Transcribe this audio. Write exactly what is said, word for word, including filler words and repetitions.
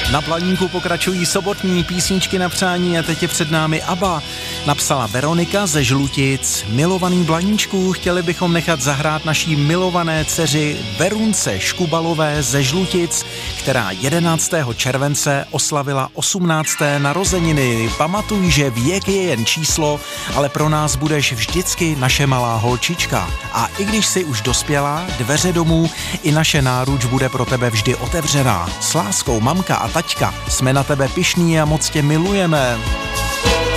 Na Planíku pokračují sobotní písničky na přání a teď je před námi ABBA. Napsala Veronika ze Žlutic. Milovaný Blaníčku, chtěli bychom nechat zahrát naší milované dceři Verunce Škubalové ze Žlutic, která jedenáctého července oslavila osmnácté narozeniny. Pamatuj, že věk je jen číslo, ale pro nás budeš vždycky naše malá holčička. A i když jsi už dospělá, dveře domů i naše náruč bude pro tebe vždy otevřená. S láskou mamka a taťka, jsme na tebe pyšní a moc tě milujeme.